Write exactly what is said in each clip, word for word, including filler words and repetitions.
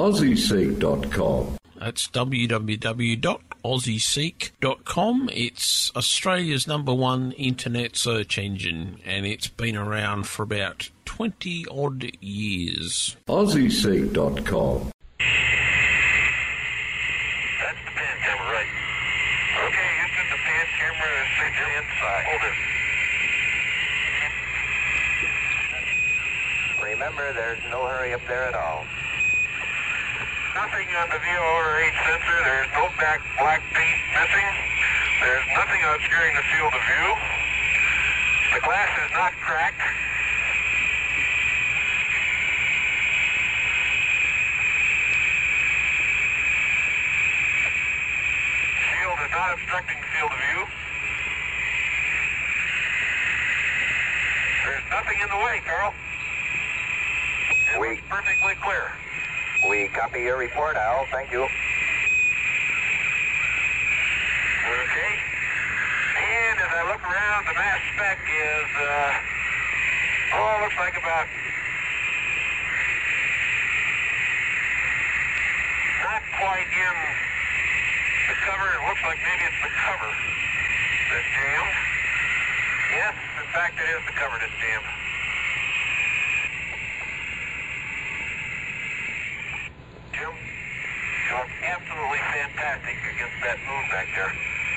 aussie seek dot com. That's w w w dot aussie seek dot com. It's Australia's number one internet search engine, and it's been around for about twenty odd years. aussie seek dot com. That's the pan camera, right? Okay, Houston, the pan camera is sitting inside. Hold it. Remember, there's no hurry up there at all. Nothing on the V O R H sensor. There's no back black paint missing. There's nothing obscuring the field of view. The glass is not cracked. Shield is not obstructing the field of view. There's nothing in the way, Carl. It We- looks perfectly clear. We copy your report, Al. Thank you. Okay. And as I look around, the mass spec is, uh, oh, looks like about, not quite in the cover. It looks like maybe it's the cover that's jammed. Yes, in fact, it is the cover that's jammed. Jim, you look absolutely fantastic against that moon back there.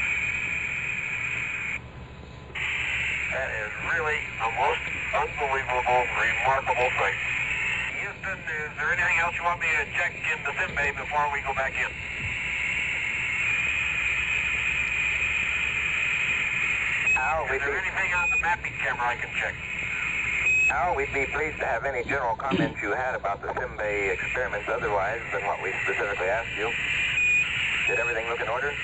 That is really a most unbelievable, remarkable thing. Houston, is there anything else you want me to check in the sim bay before we go back in? Al, Is we'd there be, anything on the mapping camera I can check? Al, we'd be pleased to have any general comments you had about the Simbay experiments otherwise than what we specifically asked you. Did everything look in order?